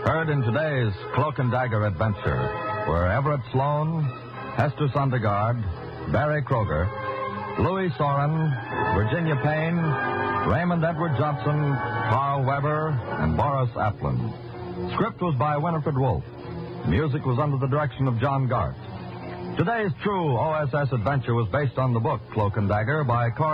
Heard in today's Cloak and Dagger adventure were Everett Sloan, Hester Sondergaard, Barry Kroger, Louis Soren, Virginia Payne, Raymond Edward Johnson, Carl Weber, and Boris Applin. Script was by Winifred Wolfe. Music was under the direction of John Gart. Today's true OSS adventure was based on the book Cloak and Dagger by Corey